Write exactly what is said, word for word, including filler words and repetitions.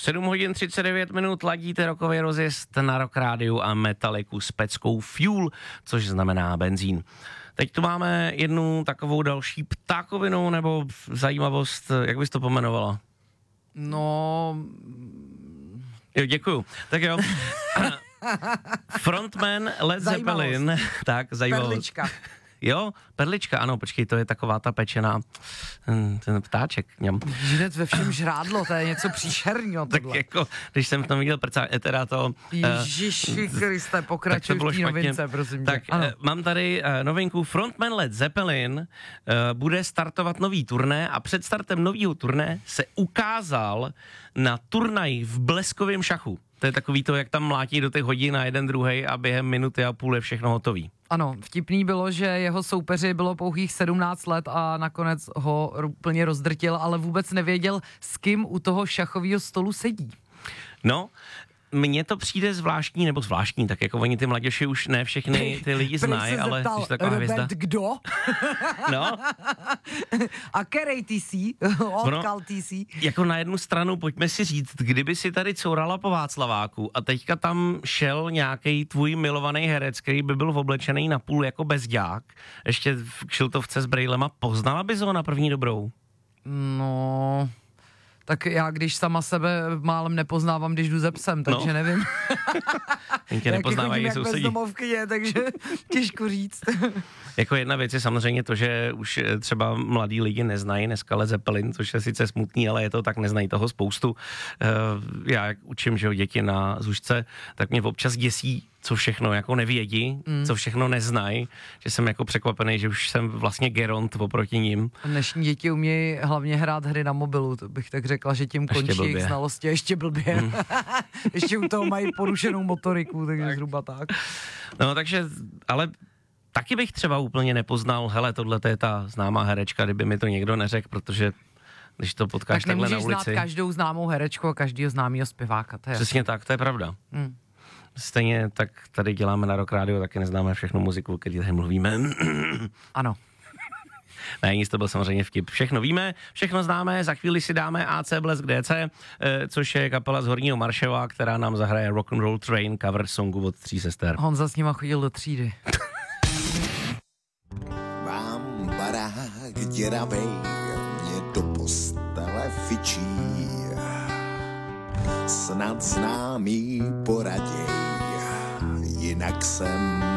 sedm hodin třicet devět minut, ladíte rokový rozjezd na Rock Rádiu a Metalliku s peckou Fuel, což znamená benzín. Teď tu máme jednu takovou další ptákovinu nebo zajímavost, jak bys to pomenovala? No... Jo, děkuju. Tak jo. Frontman Led Zeppelin. Tak, zajímavost. Perlička. Jo, perlička, ano, počkej, to je taková ta pečená, ten, ten ptáček. Něm. Židec ve všem žrádlo, to je něco příšerného Tak tohle. jako, když jsem tam viděl prcá, teda to... Ježiši Kriste, pokračuj v té novince, prosím. Tak ano. uh, mám tady uh, novinku Frontman Led Zeppelin, uh, bude startovat nový turné a před startem nového turné se ukázal na turnaji v bleskovém šachu. To je takový to, jak tam mlátí do těch hodin na jeden druhej a během minuty a půl je všechno hotový. Ano, vtipný bylo, že jeho soupeři bylo pouhých sedmnáct let a nakonec ho úplně rozdrtil, ale vůbec nevěděl, s kým u toho šachového stolu sedí. No, mně to přijde zvláštní, nebo zvláštní, tak jako oni ty mladěši už ne všechny ty lidi znají, ale zeptal, jsi taková Robert, hvězda. kdo? No. A kerej ty jsi? Odkal ty jsi? Jako na jednu stranu, pojďme si říct, kdyby si tady courala po Václaváku a teďka tam šel nějaký tvůj milovaný herec, který by byl oblečený na půl jako bezďák, ještě v kšiltovce s brejlema, poznala bys ho na první dobrou? No... Tak já, když sama sebe málem nepoznávám, když jdu ze psem, takže no. nevím. Jen tě nepoznávají jak sousedí. bezdomovkyně, takže těžko říct. Jako jedna věc je samozřejmě to, že už třeba mladí lidi neznají dneska Led Zeppelin, což je sice smutný, ale je to tak, neznají toho spoustu. Já jak učím, že děti na zušce, tak mě občas děsí, co všechno jako nevědí, mm. co všechno neznají, že jsem jako překvapený, že už jsem vlastně geront oproti ním. Dnešní děti umějí hlavně hrát hry na mobilu, to bych tak řekla, že tím končí jejich znalosti a ještě blbě. Mm. Ještě u toho mají porušenou motoriku, takže tak. Zhruba tak. No takže, ale taky bych třeba úplně nepoznal, hele, tohle je ta známá herečka, kdyby mi to někdo neřekl, protože když to potkáš tak takhle na ulici. Tak nemůžeš znát každou známou herečku a každýho známýho zpěváka. To je přesně tak, to je pravda. Mm. Stejně tak tady děláme na Rock Radio, taky neznáme všechnu muziku, který tady mluvíme. Ano. Ne, nic, to byl samozřejmě vtip. Všechno víme, všechno známe, za chvíli si dáme A C Blesk D C, eh, což je kapela z Horního Maršova, která nám zahraje Rock and Roll Train, cover songu od Tří sester. Honza s nima chodil do třídy. Mám barák děravej, mě do postele fičí. Snad známý poraděj, jinak jsem